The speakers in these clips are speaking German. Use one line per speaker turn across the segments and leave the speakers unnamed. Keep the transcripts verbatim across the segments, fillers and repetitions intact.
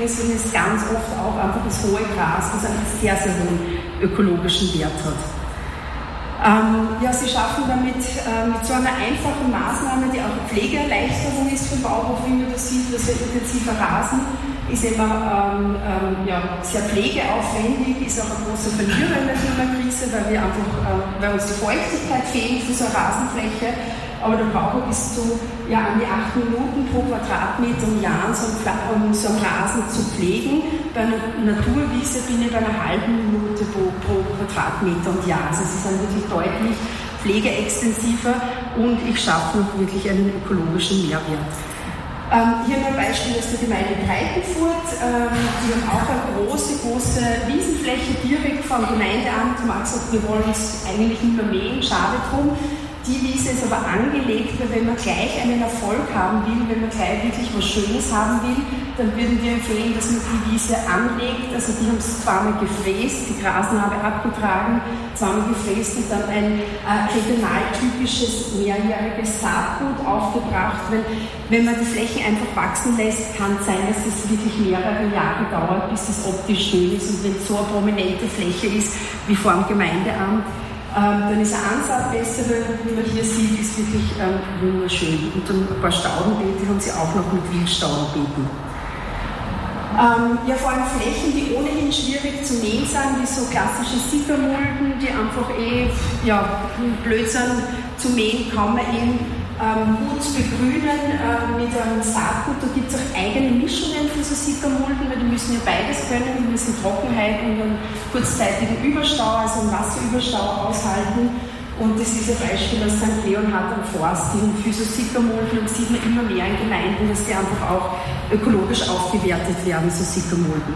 sondern ist ganz oft auch einfach das hohe Gras, das einen sehr, sehr hohen ökologischen Wert hat. Ähm, ja, sie schaffen damit äh, mit so einer einfachen Maßnahme, die auch eine Pflegeerleichterung ist für den Bauhof, wie man das sieht, dass ein intensiver Rasen ist immer ähm, ähm, ja, sehr pflegeaufwendig, ist auch ein großer Verlierer in der Klimakrise, weil wir einfach, äh, weil uns die Feuchtigkeit fehlt für so eine Rasenfläche. Aber der Bauhof ist so ja, an die acht Minuten pro Quadratmeter im Jahr, so einen, um so einen Rasen zu pflegen. Bei einer Naturwiese bin ich bei einer halben Minute pro, pro Quadratmeter im Jahr. Also es ist dann wirklich deutlich pflegeextensiver und ich schaffe noch wirklich einen ökologischen Mehrwert. Ähm, hier noch ein Beispiel aus der Gemeinde Breitenfurt. Ähm, die haben auch eine große, große Wiesenfläche direkt vom Gemeindeamt. Die haben gesagt, wir wollen es eigentlich nicht mehr mähen, schade drum. Die Wiese ist aber angelegt, weil wenn man gleich einen Erfolg haben will, wenn man gleich wirklich was Schönes haben will, dann würden wir empfehlen, dass man die Wiese anlegt. Also die haben es zweimal gefräst, die Grasnarbe abgetragen, zweimal gefräst und dann ein äh, regionaltypisches mehrjähriges Saatgut aufgebracht. Wenn, wenn man die Flächen einfach wachsen lässt, kann es sein, dass es wirklich mehrere Jahre dauert, bis es optisch schön ist. Und wenn es so eine prominente Fläche ist, wie vor dem Gemeindeamt, Ähm, dann ist eine Ansaat besser, wie man hier sieht, ist wirklich ähm, wunderschön. Und dann ein paar Staudenbeete haben sie auch noch mit Wildstaudenbeeten. Ähm, ja, vor allem Flächen, die ohnehin schwierig zu mähen sind, wie so klassische Sickermulden, die einfach eh ja, blöd sind zu mähen, kann man eben ähm, gut begrünen äh, mit einem Saatgut. Da gibt es auch eigene Mischungen für so Sickermulden, weil die müssen ja beides können, die müssen Trockenheit und einen kurzzeitigen Überstau, also einen Wasserüberstau aushalten. Und das ist ein Beispiel aus Sankt Leonhard am Forst, die für so Sickermulden, und das sieht man immer mehr in Gemeinden, dass die einfach auch ökologisch aufgewertet werden, so Sickermulden.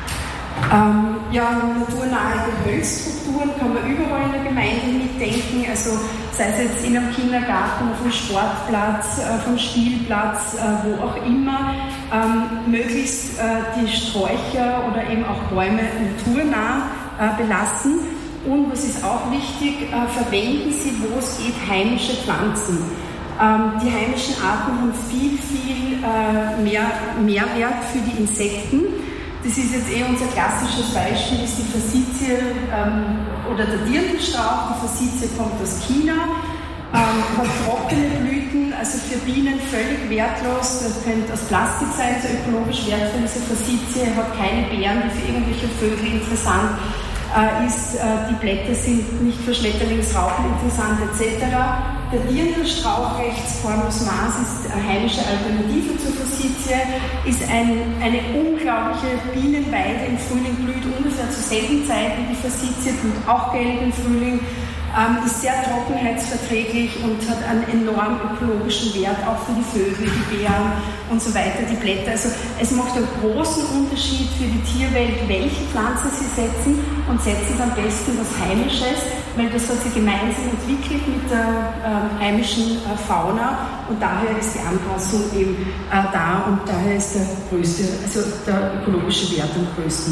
Ähm, ja, naturnahe Gehölzstrukturen kann man überall in der Gemeinde mitdenken, also sei es jetzt in einem Kindergarten, auf einem Sportplatz, auf einem Spielplatz, äh, wo auch immer, ähm, möglichst äh, die Sträucher oder eben auch Bäume naturnah äh, belassen. Und was ist auch wichtig, äh, verwenden Sie, wo es geht, heimische Pflanzen. Ähm, die heimischen Arten haben viel, viel äh, mehr Mehrwert für die Insekten. Das ist jetzt eh unser klassisches Beispiel, ist die Forsythie ähm, oder der Dirndlstrauch. Die Forsythie kommt aus China, ähm, hat trockene Blüten, also für Bienen völlig wertlos. Das könnte aus Plastik sein, so ökologisch wertvoll. Diese Forsythie hat keine Beeren, die für irgendwelche Vögel interessant äh, ist. Äh, die Blätter sind nicht für Schmetterlingsraupen interessant et cetera. Der Dirndlstrauch rechts, Cornus Mars, ist eine heimische Alternative zur Forsythie, ist ein, eine unglaubliche Bienenweide. Im Frühling blüht ungefähr zur selben Zeit wie die Forsythie, blüht auch gelb im Frühling, ähm, ist sehr trockenheitsverträglich und hat einen enorm ökologischen Wert, auch für die Vögel, die Beeren und so weiter, die Blätter. Also es macht einen großen Unterschied für die Tierwelt, welche Pflanzen sie setzen, und setzen sie am besten was Heimisches, weil das hat sie gemeinsam entwickelt mit der äh, heimischen äh, Fauna, und daher ist die Anpassung eben äh, da, und daher ist der größte, also der ökologische Wert am größten.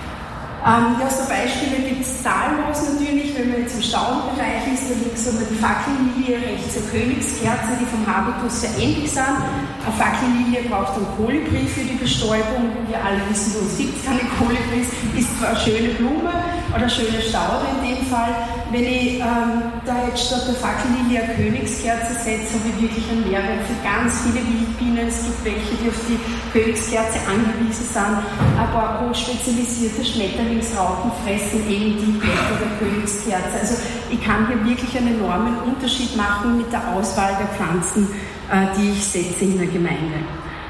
Ähm, ja, so Beispiele gibt es zahllos natürlich, wenn man jetzt im Staudenbereich ist, da links haben wir die Fackellilie, rechts eine Königskerze, die vom Habitus sehr ähnlich sind. Eine Fackellilie braucht einen Kolibri für die Bestäubung. Wir alle wissen, wo es gibt keine Kolibris, ist zwar eine schöne Blume oder eine schöne Staude in dem Fall. Wenn ich ähm, da jetzt statt der Fackellilie eine Königskerze setze, habe ich wirklich einen Mehrwert für ganz viele Wildbienen. Es gibt welche, die auf die Königskerze angewiesen sind, aber hochspezialisierte Schmetterlingsraupen fressen eben die Blätter der Königskerze. Also ich kann hier wirklich einen enormen Unterschied machen mit der Auswahl der Pflanzen, äh, die ich setze in der Gemeinde.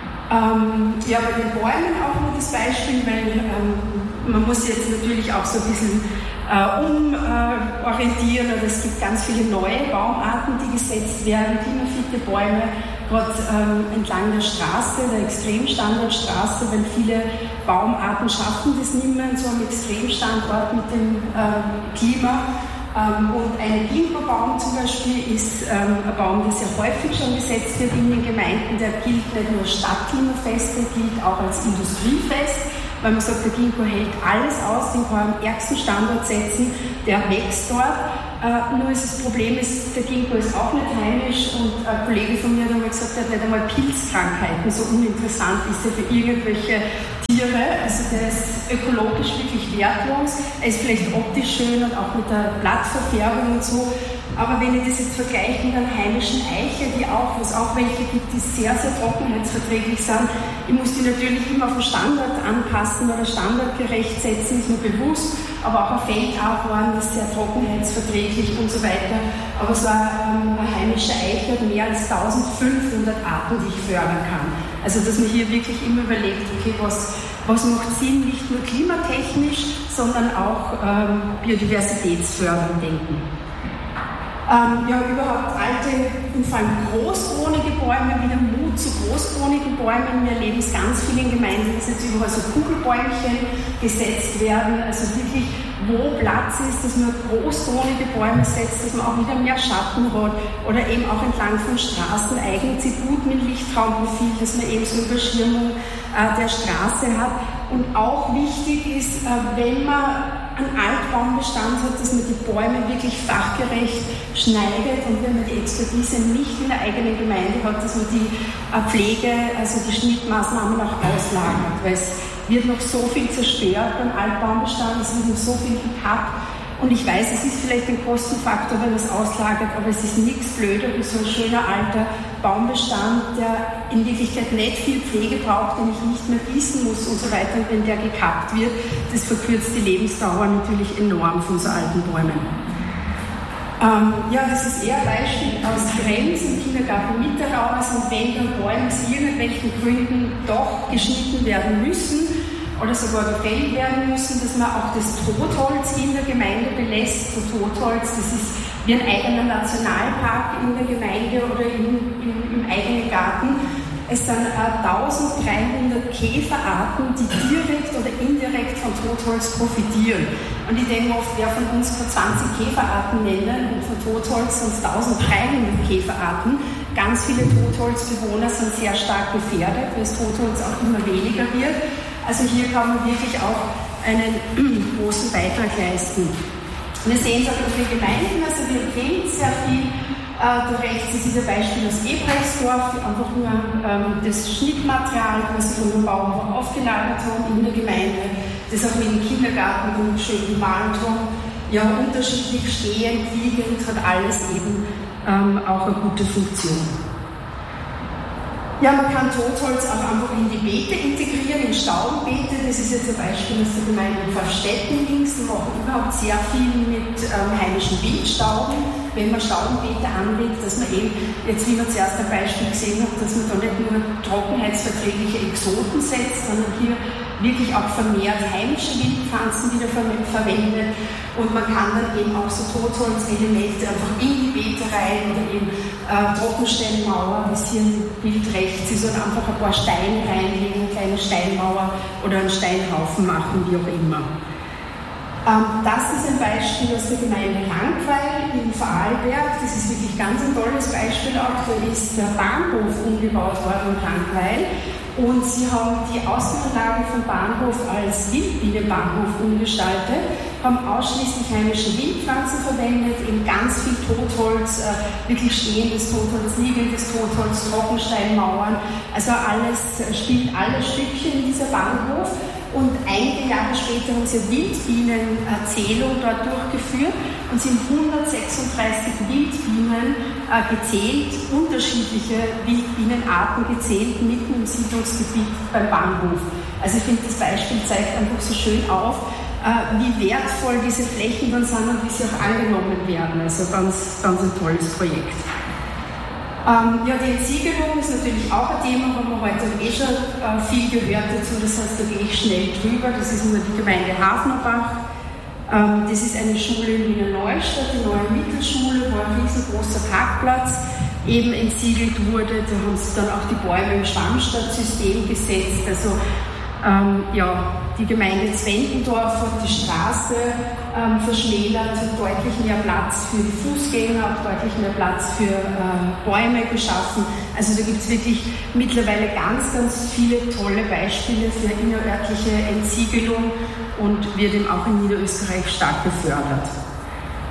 Ähm, ja, bei den Bäumen auch noch das Beispiel, weil ähm, man muss jetzt natürlich auch so ein bisschen äh, umorientieren, äh, oder es gibt ganz viele neue Baumarten, die gesetzt werden, klimafitte Bäume, gerade ähm, entlang der Straße, der Extremstandortstraße, weil viele Baumarten schaffen das nicht mehr in so einem Extremstandort mit dem äh, Klima. Ähm, und ein Ginkgo-Baum zum Beispiel ist ähm, ein Baum, der sehr häufig schon gesetzt wird in den Gemeinden. Der gilt nicht nur stadtklimafest, der gilt auch als industriefest, weil man sagt, der Ginkgo hält alles aus, den kann man am ärgsten Standort setzen, der wächst dort. Uh, nur ist das Problem, ist, der Ginkgo ist auch nicht heimisch und ein Kollege von mir hat einmal gesagt, er hat nicht einmal Pilzkrankheiten, so uninteressant ist er für irgendwelche Tiere. Also der ist ökologisch wirklich wertlos, er ist vielleicht optisch schön und auch mit der Blattverfärbung und so. Aber wenn ich das jetzt vergleiche mit einer heimischen Eiche, die auch, wo es auch welche gibt, die sehr, sehr trockenheitsverträglich sind, ich muss die natürlich immer auf den Standard anpassen oder standardgerecht setzen, ist mir bewusst, aber auch ein Feldahorn ist sehr trockenheitsverträglich und so weiter. Aber so eine, eine heimische Eiche hat mehr als eintausendfünfhundert Arten, die ich fördern kann. Also dass man hier wirklich immer überlegt, okay, was, was macht Sinn, nicht nur klimatechnisch, sondern auch ähm, biodiversitätsfördernd denken. Ähm, ja, überhaupt alte und vor allem großkronige Bäume, wieder Mut zu großkronigen Bäumen. Wir erleben es ganz vielen Gemeinden, dass jetzt überall so Kugelbäumchen gesetzt werden. Also wirklich, wo Platz ist, dass man großkronige Bäume setzt, dass man auch wieder mehr Schatten hat. Oder eben auch entlang von Straßen eignet sich gut mit Lichtraumprofil, dass man eben so eine Überschirmung äh, der Straße hat. Und auch wichtig ist, äh, wenn man einen Altbaumbestand hat, dass man die Bäume wirklich fachgerecht schneidet und wenn man die Expertise nicht in der eigenen Gemeinde hat, dass man die Pflege, also die Schnittmaßnahmen auch auslagert, weil es wird noch so viel zerstört beim Altbaumbestand, es wird noch so viel gekappt und ich weiß, es ist vielleicht ein Kostenfaktor, wenn man es auslagert, aber es ist nichts blöder wie so ein schöner alter Baumbestand, der in Wirklichkeit nicht viel Pflege braucht, den ich nicht mehr gießen muss und so weiter. Und wenn der gekappt wird, das verkürzt die Lebensdauer natürlich enorm von so alten Bäumen. Ähm, ja, das ist eher ein Beispiel aus Krems im Kindergarten Mitterau. Also wenn dann Bäume aus irgendwelchen Gründen doch geschnitten werden müssen oder sogar gefällt werden müssen, dass man auch das Totholz in der Gemeinde belässt. So Totholz, das ist wie ein eigener Nationalpark in der Gemeinde oder im, im, im eigenen Garten. Es sind äh, eintausenddreihundert Käferarten, die direkt oder indirekt von Totholz profitieren. Und ich denke oft, wer von uns kann zwanzig Käferarten nennen und von Totholz sind es eintausenddreihundert Käferarten. Ganz viele Totholzbewohner sind sehr stark gefährdet, weil das Totholz auch immer weniger wird. Also hier kann man wirklich auch einen großen Beitrag leisten. Wir sehen es auch in den Gemeinden, also wir empfehlen sehr viel. Äh, da rechts ist ein Beispiel aus Ebrechtsdorf, die einfach nur ähm, das Schnittmaterial, was sie von dem Baum aufgelagert haben in der Gemeinde, das auch mit dem Kindergarten und schön gemalt haben, ja unterschiedlich stehend, liegend, hat alles eben ähm, auch eine gute Funktion. Ja, man kann Totholz auch einfach in die Beete integrieren, in Staudenbeete. Das ist jetzt ein Beispiel aus der Gemeinde Pfaffstätten links. Wir machen überhaupt sehr viel mit ähm, heimischen Wildstauden. Wenn man Staudenbeete anlegt, dass man eben, jetzt wie wir zuerst ein Beispiel gesehen haben, dass man da nicht nur trockenheitsverträgliche Exoten setzt, sondern hier wirklich auch vermehrt heimische Wildpflanzen wieder ver verwendet. Und man kann dann eben auch so Totholzelemente einfach in die Beete rein oder eben äh, Trockensteinmauer, wie es hier im Bild rechts ist, oder einfach ein paar Steine reinlegen, eine kleine Steinmauer oder einen Steinhaufen machen, wie auch immer. Ähm, das ist ein Beispiel aus der Gemeinde Rankweil in Vorarlberg. Das ist wirklich ganz ein tolles Beispiel auch. Da ist der Bahnhof umgebaut worden in Rankweil. Und sie haben die Außenanlage vom Bahnhof als Wildbienenbahnhof umgestaltet, haben ausschließlich heimische Wildpflanzen verwendet, eben ganz viel Totholz, äh, wirklich stehendes Totholz, liegendes Totholz, Trockensteinmauern, also alles, spielt alle Stückchen in dieser Bahnhof. Und einige Jahre später haben sie eine Wildbienenerzählung dort durchgeführt und sind hundertsechsunddreißig Wildbienen äh, gezählt, unterschiedliche Wildbienenarten gezählt, mitten im Siedlungsgebiet beim Bahnhof. Also ich finde, das Beispiel zeigt einfach so schön auf, äh, wie wertvoll diese Flächen dann sind und wie sie auch angenommen werden. Also ganz, ganz ein tolles Projekt. Ähm, ja, die Entsiegelung ist natürlich auch ein Thema, haben wir heute eh schon äh, viel gehört dazu, das heißt, da gehe ich schnell drüber. Das ist nur die Gemeinde Hafnerbach. Ähm, das ist eine Schule in Wiener Neustadt, die neue Mittelschule, wo ein riesengroßer Parkplatz eben entsiegelt wurde. Da haben sie dann auch die Bäume im Schwammstadtsystem gesetzt. Also ähm, ja, die Gemeinde Zwentendorf hat die Straße ähm, verschmälert, hat deutlich mehr Platz für die Fußgänger, auch deutlich mehr Platz für äh, Bäume geschaffen. Also da gibt es wirklich mittlerweile ganz, ganz viele tolle Beispiele für innerörtliche Entsiegelung und wird eben auch in Niederösterreich stark gefördert.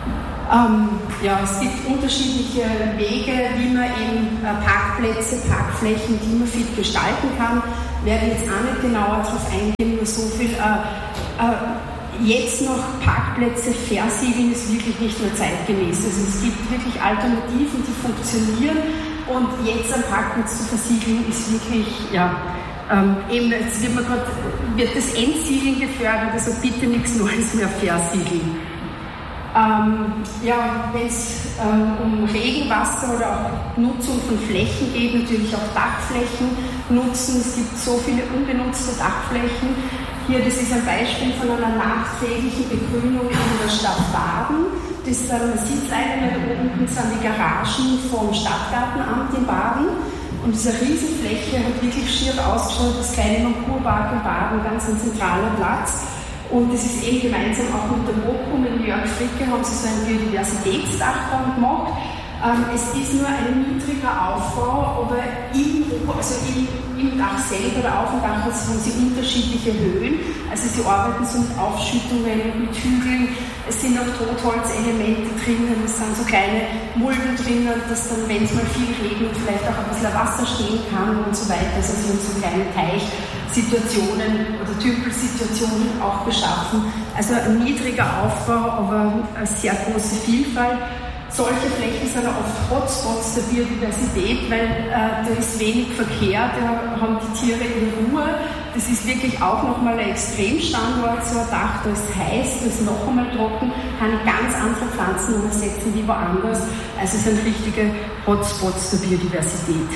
Ähm, ja, es gibt unterschiedliche Wege, wie man eben äh, Parkplätze, Parkflächen klimafit gestalten kann. Ich werde jetzt auch nicht genauer darauf eingehen, nur so viel. Äh, äh, jetzt noch Parkplätze versiegeln ist wirklich nicht mehr zeitgemäß. Also es gibt wirklich Alternativen, die funktionieren, und jetzt einen Parkplatz zu versiegeln ist wirklich, ja, ähm, eben, jetzt wird, man grad, wird das Entsiegeln gefördert, also bitte nichts Neues mehr versiegeln. Ähm, ja, wenn es ähm, um Regenwasser oder auch Nutzung von Flächen geht, natürlich auch Dachflächen nutzen. Es gibt so viele unbenutzte Dachflächen. Hier, das ist ein Beispiel von einer nachträglichen Begrünung in der Stadt Baden. Das, äh, man sieht es eigentlich, da unten sind die Garagen vom Stadtgartenamt in Baden. Und diese Riesenfläche hat wirklich schier ausgeschaut, das kleine Kurpark in Baden, ganz ein zentraler Platz. Und das ist eben gemeinsam auch mit der MOKU, mit Jörg Fricke, haben sie so ein Biodiversitätsdach dann gemacht. Ähm, es ist nur ein niedriger Aufbau, aber im, also im, im Dach selber, der auf dem Dach, haben sie unterschiedliche Höhen. Also sie arbeiten so mit Aufschüttungen, mit Hügeln. Es sind auch Totholzelemente drinnen, es sind so kleine Mulden drinnen, dass dann, wenn es mal viel regnet, vielleicht auch ein bisschen Wasser stehen kann und so weiter. Also sie haben so kleine Teichsituationen oder Tümpelsituationen auch geschaffen. Also ein niedriger Aufbau, aber eine sehr große Vielfalt. Solche Flächen sind oft Hotspots der Biodiversität, weil äh, da ist wenig Verkehr, da haben die Tiere ihre Ruhe. Das ist wirklich auch nochmal ein Extremstandort, so ein Dach, da ist heiß, da ist noch einmal trocken, kann ganz andere Pflanzen übersetzen wie woanders. Also es sind richtige Hotspots der Biodiversität.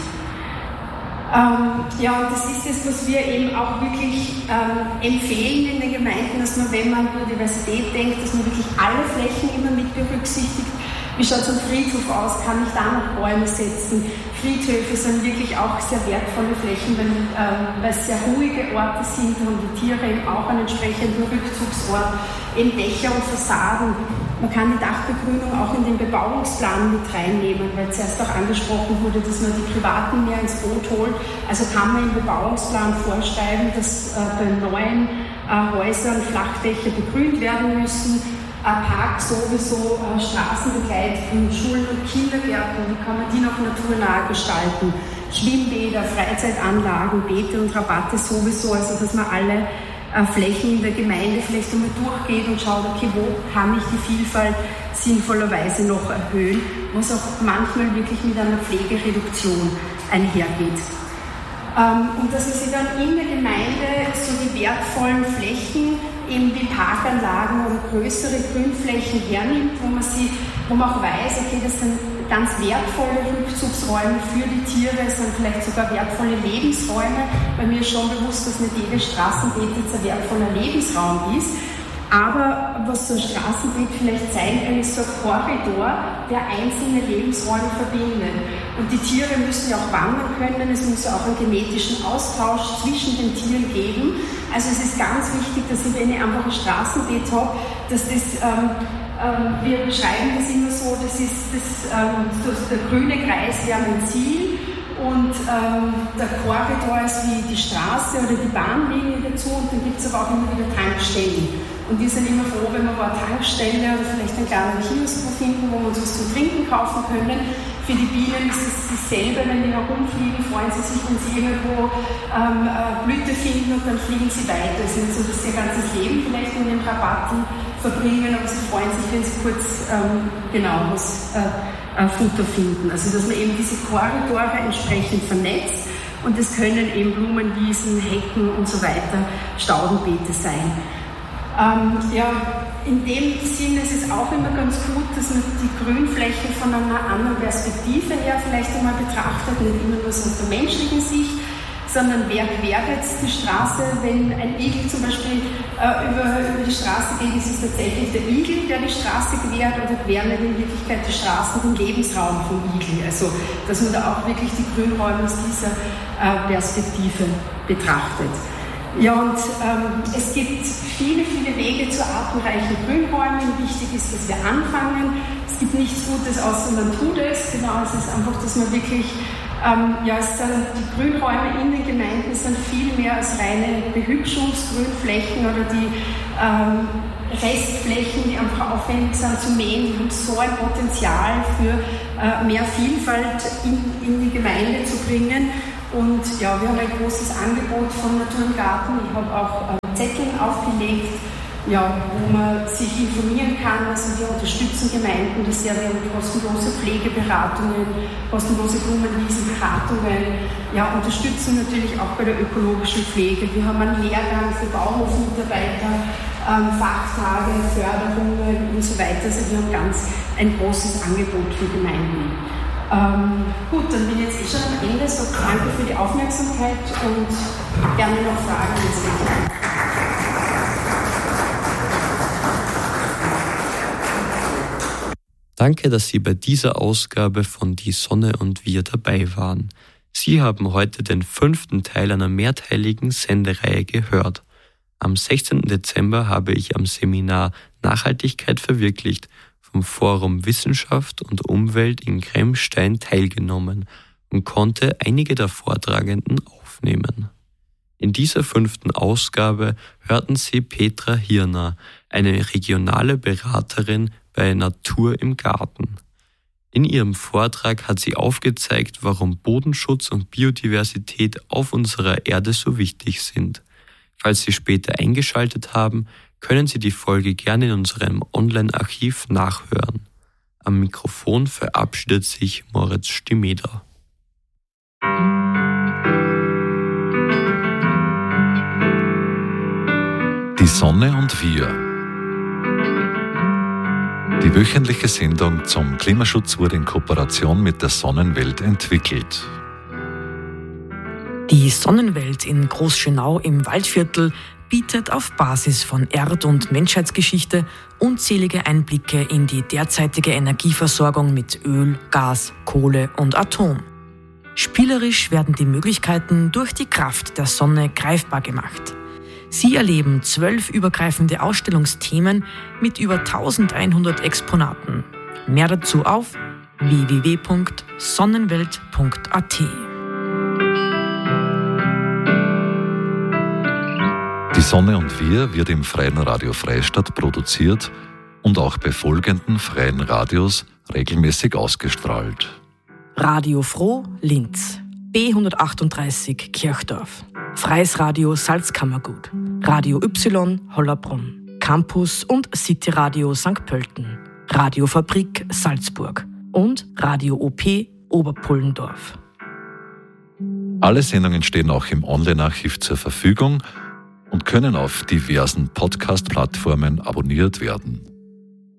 Ähm, ja, und das ist es, was wir eben auch wirklich ähm, empfehlen in den Gemeinden, dass man, wenn man an Biodiversität denkt, dass man wirklich alle Flächen immer mit berücksichtigt. Wie schaut es am Friedhof aus? Kann ich da noch Bäume setzen? Friedhöfe sind wirklich auch sehr wertvolle Flächen, weil, ähm, weil es sehr ruhige Orte sind, da haben die Tiere eben auch einen entsprechenden Rückzugsort. In Dächer und Fassaden. Man kann die Dachbegrünung auch in den Bebauungsplan mit reinnehmen, weil zuerst auch angesprochen wurde, dass man die Privaten mehr ins Boot holt. Also kann man im Bebauungsplan vorschreiben, dass äh, bei neuen äh, Häusern Flachdächer begrünt werden müssen. Park sowieso, äh, Straßenbegleitung, Schulen und Kindergärten, wie kann man die noch naturnah gestalten? Schwimmbäder, Freizeitanlagen, Beete und Rabatte sowieso, also dass man alle äh, Flächen in der Gemeinde vielleicht einmal durchgeht und schaut, okay, wo kann ich die Vielfalt sinnvollerweise noch erhöhen, was auch manchmal wirklich mit einer Pflegereduktion einhergeht. Ähm, und dass man sich dann in der Gemeinde so die wertvollen Flächen eben wie Parkanlagen oder größere Grünflächen hernimmt, wo man, sie, wo man auch weiß, okay, das sind ganz wertvolle Rückzugsräume für die Tiere, es sind vielleicht sogar wertvolle Lebensräume. Bei mir ist schon bewusst, dass nicht jedes Straßenbeet jetzt ein wertvoller Lebensraum ist. Aber was so ein Straßenbeet vielleicht zeigt, ist so ein Korridor, der einzelne Lebensräume verbindet. Und die Tiere müssen ja auch wandern können, es muss ja auch einen genetischen Austausch zwischen den Tieren geben. Also es ist ganz wichtig, dass ich, wenn ich einfach ein Straßenbeet habe, dass das, ähm, ähm, wir beschreiben das immer so, das ist das, ähm, das, der grüne Kreis wäre mein Ziel. Und ähm, der Korridor ist wie die Straße oder die Bahnlinie dazu, und dann gibt es aber auch immer wieder Tankstellen. Und wir sind immer froh, wenn wir eine Tankstelle oder vielleicht einen kleinen Kiosk finden, wo wir uns was zum Trinken kaufen können. Für die Bienen ist es dasselbe, wenn die herumfliegen, freuen sie sich, wenn sie irgendwo ähm, Blüte finden, und dann fliegen sie weiter. Es ist nicht so, dass sie ihr ganzes Leben vielleicht in den Rabatten verbringen, aber sie freuen sich, wenn sie kurz ähm, genau was äh, äh, Futter finden. Also dass man eben diese Korridore entsprechend vernetzt, und es können eben Blumenwiesen, Hecken und so weiter, Staudenbeete sein. Ähm, ja, in dem Sinne ist es auch immer ganz gut, dass man die Grünfläche von einer anderen Perspektive her vielleicht einmal betrachtet, nicht immer nur so aus der menschlichen Sicht, sondern wer quert jetzt die Straße, wenn ein Igel zum Beispiel äh, über, über die Straße geht, ist es tatsächlich der Igel, der die Straße quert, oder queren in Wirklichkeit die Straßen den Lebensraum vom Igel. Also, dass man da auch wirklich die Grünräume aus dieser äh, Perspektive betrachtet. Ja, und ähm, es gibt viele, viele Wege zu artenreichen Grünräumen. Wichtig ist, dass wir anfangen. Es gibt nichts Gutes, außer man tut es. Genau, es ist einfach, dass man wirklich Ähm, ja, es sind, die Grünräume in den Gemeinden sind viel mehr als reine Behübschungsgrünflächen oder die ähm, Restflächen, die einfach aufwendig sind zu mähen. Die haben so ein Potenzial für äh, mehr Vielfalt in, in die Gemeinde zu bringen. Und ja, wir haben ein großes Angebot von Natur im Garten. Ich habe auch äh, Zettel aufgelegt, ja, wo man sich informieren kann. Also wir unterstützen Gemeinden, das ja, wir haben kostenlose Pflegeberatungen, kostenlose Blumenwiesenberatungen, ja, unterstützen natürlich auch bei der ökologischen Pflege. Wir haben einen Lehrgang für Bauhofmitarbeiter, ähm, Fachtage, Förderungen und so weiter. Also wir haben ganz ein großes Angebot für Gemeinden. Ähm, gut, dann bin ich jetzt eh schon am Ende. So, danke für die Aufmerksamkeit und gerne noch Fragen.
Danke, dass Sie bei dieser Ausgabe von Die Sonne und wir dabei waren. Sie haben heute den fünften Teil einer mehrteiligen Sendereihe gehört. Am sechzehnten Dezember habe ich am Seminar Nachhaltigkeit verwirklicht vom Forum Wissenschaft und Umwelt in Kremstein teilgenommen und konnte einige der Vortragenden aufnehmen. In dieser fünften Ausgabe hörten Sie Petra Hirner, eine regionale Beraterin bei Natur im Garten. In ihrem Vortrag hat sie aufgezeigt, warum Bodenschutz und Biodiversität auf unserer Erde so wichtig sind. Falls Sie später eingeschaltet haben, können Sie die Folge gerne in unserem Online-Archiv nachhören. Am Mikrofon verabschiedet sich Moritz Stimeder.
Die Sonne und wir. Die wöchentliche Sendung zum Klimaschutz wurde in Kooperation mit der Sonnenwelt entwickelt.
Die Sonnenwelt in Großschönau im Waldviertel bietet auf Basis von Erd- und Menschheitsgeschichte unzählige Einblicke in die derzeitige Energieversorgung mit Öl, Gas, Kohle und Atom. Spielerisch werden die Möglichkeiten durch die Kraft der Sonne greifbar gemacht. Sie erleben zwölf übergreifende Ausstellungsthemen mit über eintausendeinhundert Exponaten. Mehr dazu auf w w w punkt sonnenwelt punkt a t.
Die Sonne und wir wird im Freien Radio Freistadt produziert und auch bei folgenden freien Radios regelmäßig ausgestrahlt.
Radio Froh Linz, B hundertachtunddreißig Kirchdorf, Freies Radio Salzkammergut, Radio Y Hollerbrunn, Campus und City Radio Sankt Pölten, Radiofabrik Salzburg und Radio O P Oberpullendorf.
Alle Sendungen stehen auch im Online-Archiv zur Verfügung und können auf diversen Podcast-Plattformen abonniert werden.